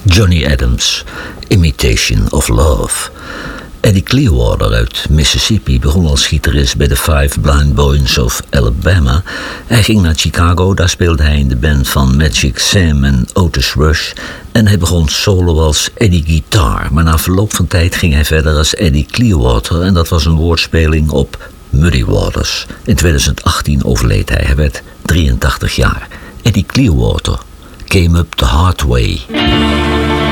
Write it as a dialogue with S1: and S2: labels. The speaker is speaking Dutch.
S1: Johnny Adams, Imitation of Love. Eddie Clearwater uit Mississippi begon als gitarist bij de Five Blind Boys of Alabama. Hij ging naar Chicago, daar speelde hij in de band van Magic Sam en Otis Rush. En hij begon solo als Eddie Guitar, maar na verloop van tijd ging hij verder als Eddie Clearwater. En dat was een woordspeling op Muddy Waters. In 2018 overleed hij werd 83 jaar. Eddie Clearwater came up the hard way.